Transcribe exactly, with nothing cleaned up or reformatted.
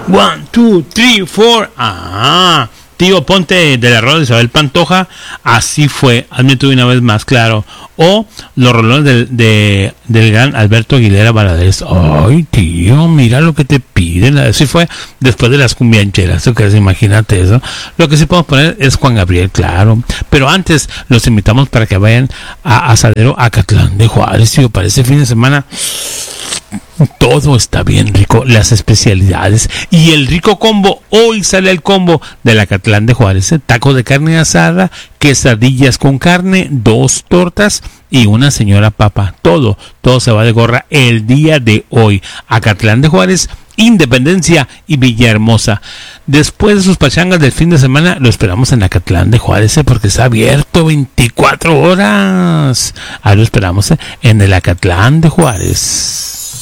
One, two, three, four. Ah, tío Ponte de la Rola de Isabel Pantoja. Así fue, hazme tú una vez más, claro. O los rolones de, de, del gran Alberto Aguilera Valadez. Ay, tío, mira lo que te piden. Así fue después de las cumbiancheras. ¿Tú crees? Imagínate eso. Lo que sí podemos poner es Juan Gabriel, claro. Pero antes los invitamos para que vayan a Asadero Acatlán de Juárez, tío. Para ese fin de semana todo está bien rico, las especialidades y el rico combo. Hoy sale el combo del Acatlán de Juárez, ¿eh? Taco de carne asada, quesadillas con carne, dos tortas y una señora papa. Todo, todo se va de gorra el día de hoy. Acatlán de Juárez, Independencia y Villahermosa. Después de sus pachangas del fin de semana, lo esperamos en Acatlán de Juárez, ¿eh? Porque está abierto veinticuatro horas. Ahí lo esperamos, ¿eh? En el Acatlán de Juárez.